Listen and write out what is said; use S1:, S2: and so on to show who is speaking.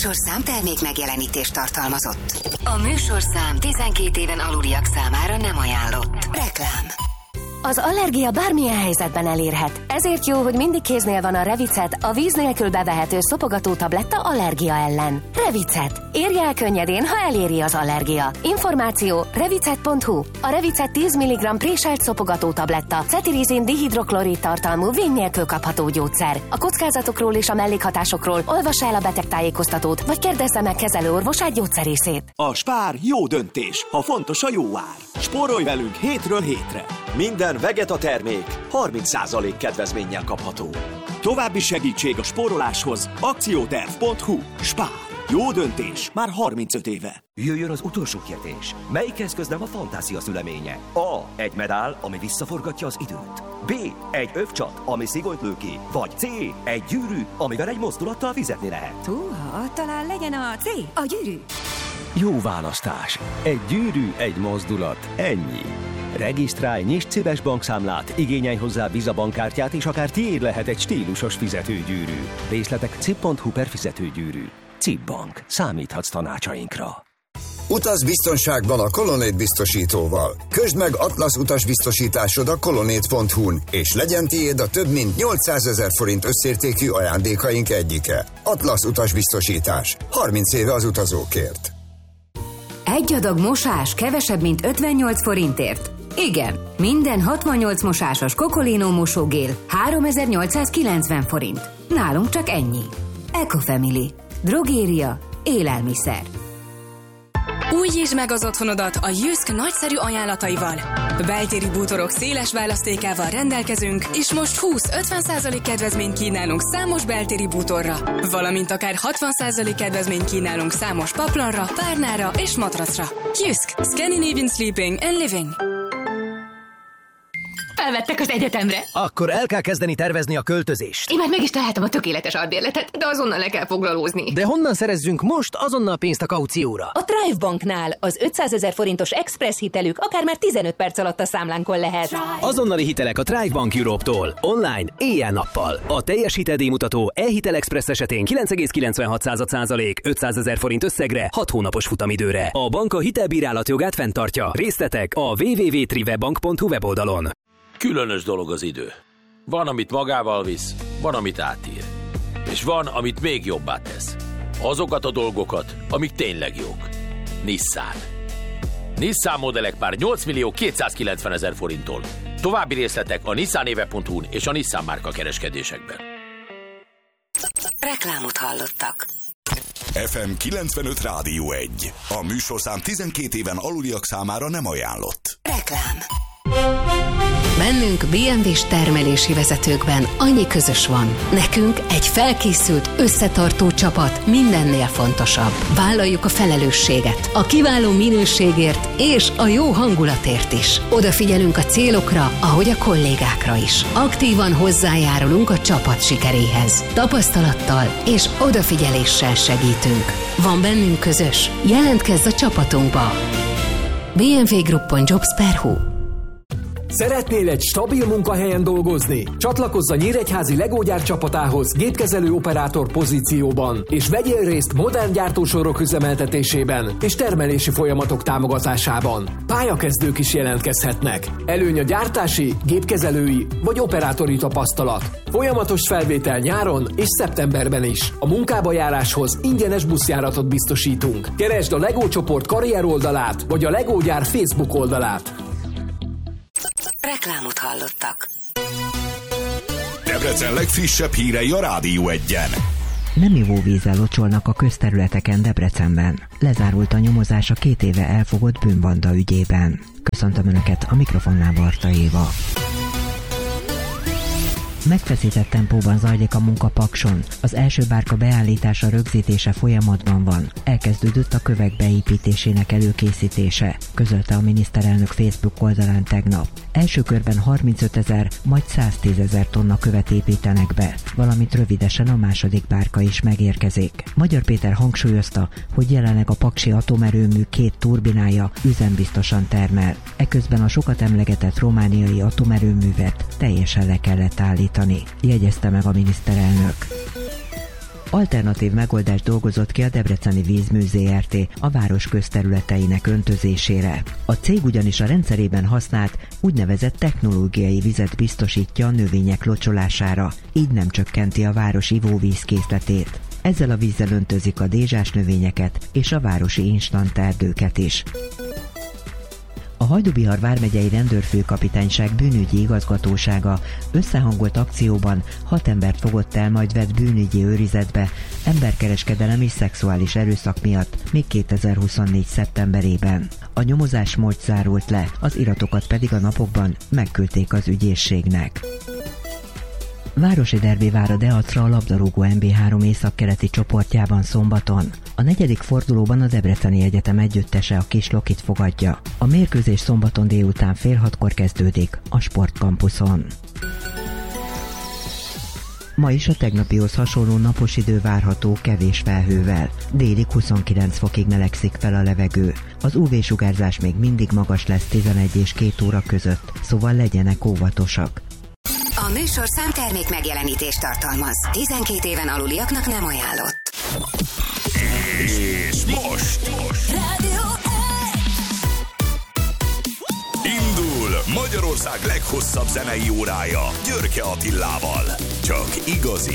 S1: műsorszám termék megjelenítést tartalmazott. A műsorszám 12 éven aluliak számára nem ajánlott. Reklám.
S2: Az allergia bármilyen helyzetben elérhet. Ezért jó, hogy mindig kéznél van a Revicet, a víz nélkül bevehető szopogató tabletta allergia ellen. Revicet. Érje el könnyedén, ha eléri az allergia. Információ revicet.hu. A Revicet 10 mg préselt szopogató tabletta, cetirizin dihidroklorid tartalmú víz nélkül kapható gyógyszer. A kockázatokról és a mellékhatásokról olvassa el a betegtájékoztatót, vagy kérdezze meg kezelőorvosát, gyógyszerészét.
S3: A Spár jó döntés, ha fontos a jó ár. Spórolj velünk hétről hétre. Minden Vegeta termék 30% kedvezménnyel kapható. További segítség a spóroláshoz akcióterv.hu. Spár. Jó döntés már 35 éve.
S4: Jöjjön az utolsó kérdés. Melyik eszköz nem a fantázia szüleménye? A. Egy medál, ami visszaforgatja az időt. B. Egy övcsat, ami szigonyt lő ki. Vagy C. Egy gyűrű, amivel egy mozdulattal fizetni lehet.
S5: Húha, talán legyen a C. A gyűrű.
S6: Jó választás. Egy gyűrű, egy mozdulat. Ennyi. Regisztrálj, nyisd CIBES bankszámlát, igényelj hozzá Visa bankkártyát, és akár tiéd lehet egy stílusos fizetőgyűrű. Részletek cib.hu/fizetőgyűrű. CIB Bank. Számíthatsz tanácsainkra.
S7: Utaz biztonságban a Colonnade biztosítóval. Közd meg Atlasz utasbiztosításod a colonnade.hu-n, és legyen tiéd a több mint 800 000 forint összértékű ajándékaink egyike. Atlasz utasbiztosítás. 30 éve az utazókért.
S5: Egy adag mosás kevesebb, mint 58 forintért. Igen, minden 68 mosásos Cocolino mosógél 3890 forint. Nálunk csak ennyi. Ecofamily. Drogéria. Élelmiszer.
S8: Újítsd meg az otthonodat a Jysk nagyszerű ajánlataival. Beltéri bútorok széles választékával rendelkezünk, és most 20-50% kedvezményt kínálunk számos beltéri bútorra, valamint akár 60% kedvezményt kínálunk számos paplanra, párnára és matracra. Jysk. Scandinavian Sleeping and Living.
S9: Felvettek az egyetemre.
S10: Akkor el kell kezdeni tervezni a költözést.
S9: Én már meg is találtam a tökéletes albérletet, de azonnal le kell foglalózni.
S10: De honnan szerezzünk most azonnal pénzt a kaucióra?
S11: A Thrive Banknál az 500 000 forintos express hitelük akár már 15 perc alatt a számlánkon lehet.
S6: Azonnali hitelek a Thrive Bank Europe-tól. Online, éjjel-nappal. A teljes hiteldíjmutató e-hitel express esetén 9,96%, 500 000 forint összegre, 6 hónapos futamidőre. A bank a hitelbírálat jogát fenntartja. Részletek a www.trivebank.hu weboldalon.
S12: Különös dolog az idő. Van, amit magával visz, van, amit átír. És van, amit még jobbá tesz. Azokat a dolgokat, amik tényleg jók. Nissan. Nissan modellek már 8.290.000 forinttól. További részletek a nissanéve.hu-n és a Nissan márka kereskedésekben.
S1: Reklámot hallottak.
S13: FM 95 Rádió 1. A műsorszám 12 éven aluliak számára nem ajánlott.
S1: Reklám.
S5: Bennünk BMW-s termelési vezetőkben annyi közös van. Nekünk egy felkészült, összetartó csapat mindennél fontosabb. Vállaljuk a felelősséget, a kiváló minőségért és a jó hangulatért is. Odafigyelünk a célokra, ahogy a kollégákra is. Aktívan hozzájárulunk a csapat sikeréhez. Tapasztalattal és odafigyeléssel segítünk. Van bennünk közös? Jelentkezz a csapatunkba! bmwgroup.jobs.hu.
S14: Szeretnél egy stabil munkahelyen dolgozni? Csatlakozz a Nyíregyházi Legógyár csapatához gépkezelő operátor pozícióban, és vegyél részt modern gyártósorok üzemeltetésében és termelési folyamatok támogatásában. Pályakezdők is jelentkezhetnek. Előny a gyártási, gépkezelői vagy operátori tapasztalat. Folyamatos felvétel nyáron és szeptemberben is. A munkába járáshoz ingyenes buszjáratot biztosítunk. Keresd a Legó csoport karrier oldalát vagy a Legógyár Facebook oldalát.
S1: Reklámot hallottak.
S13: Debrecen legfrissebb hírei a Rádió 1-en.
S15: Nem ivóvízzel locsolnak a közterületeken Debrecenben. Lezárult a nyomozás a 2 éve elfogott bűnbanda ügyében. Köszöntöm Önöket, a mikrofonnál Barta Éva. Megfeszített tempóban zajlik a munka Pakson. Az első bárka beállítása, rögzítése folyamatban van. Elkezdődött a kövek beépítésének előkészítése, közölte a miniszterelnök Facebook oldalán tegnap. Első körben 35 000, majd 110 000 tonna követ építenek be, valamint rövidesen a második bárka is megérkezik. Magyar Péter hangsúlyozta, hogy jelenleg a paksi atomerőmű 2 turbinája üzembiztosan termel. Eközben a sokat emlegetett romániai atomerőművet teljesen le kellett állítani, jegyezte meg a miniszterelnök. Alternatív megoldást dolgozott ki a Debreceni Vízmű Zrt. A város közterületeinek öntözésére. A cég ugyanis a rendszerében használt úgynevezett technológiai vizet biztosítja a növények locsolására, így nem csökkenti a város ivóvízkészletét. Ezzel a vízzel öntözik a dézsás növényeket és a városi instant erdőket is. A Hajdú-Bihar vármegyei rendőrfőkapitányság bűnügyi igazgatósága összehangolt akcióban 6 embert fogott el, majd vett bűnügyi őrizetbe emberkereskedelem és szexuális erőszak miatt még 2024. szeptemberében. A nyomozás most zárult le, az iratokat pedig a napokban megküldték az ügyészségnek. Városi derbi vár a Deacra a labdarúgó MB3 északkeleti csoportjában szombaton. A 4. fordulóban a Debreceni Egyetem együttese a Kislokit fogadja. A mérkőzés szombaton délután 5:30 kezdődik a Sportkampuszon. Ma is a tegnapihoz hasonló napos idő várható kevés felhővel. Délig 29 fokig melegszik fel a levegő. Az UV-sugárzás még mindig magas lesz 11 és 2 óra között, szóval legyenek óvatosak.
S1: A műsorszám termék megjelenítést tartalmaz. 12 éven aluliaknak nem ajánlott.
S13: És most
S1: Rádió
S13: indul Magyarország leghosszabb zenei órája Györke Attilával. Csak igazi